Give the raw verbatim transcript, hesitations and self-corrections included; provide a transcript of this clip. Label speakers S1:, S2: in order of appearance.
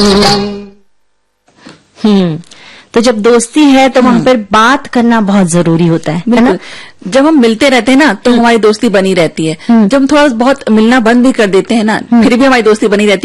S1: हम्म तो जब दोस्ती है तो वहां पर बात करना बहुत जरूरी होता है, है ना?
S2: जब हम मिलते रहते हैं ना तो हमारी दोस्ती बनी रहती है। जब हम थोड़ा बहुत मिलना बंद भी कर देते हैं ना, फिर भी हमारी दोस्ती बनी रहती है।